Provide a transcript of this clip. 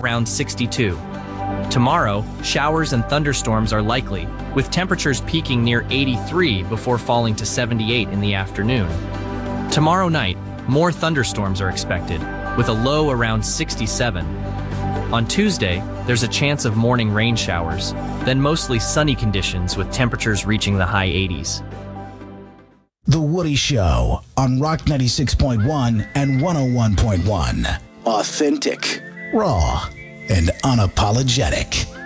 around 62. Tomorrow, showers and thunderstorms are likely, with temperatures peaking near 83 before falling to 78 in the afternoon. Tomorrow night, more thunderstorms are expected, with a low around 67. On Tuesday, there's a chance of morning rain showers, then mostly sunny conditions with temperatures reaching the high 80s. The Woody Show on Rock 96.1 and 101.1. Authentic, raw, and unapologetic.